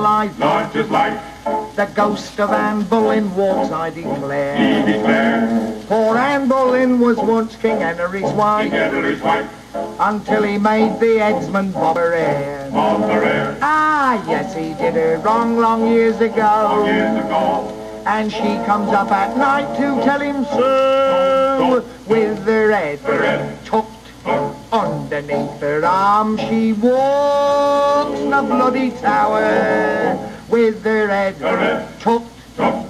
life. Large as life. The ghost of Anne Boleyn walks, I declare. He declared. For Anne Boleyn was once King Henry's wife. King Henry's wife. Until he made the headsman Bob her heir. Bob her heir. Ah, yes, he did her wrong long years ago. Years ago. And she comes up at night to tell him so. With her head tucked underneath her arm, she walks the bloody tower. With her head tucked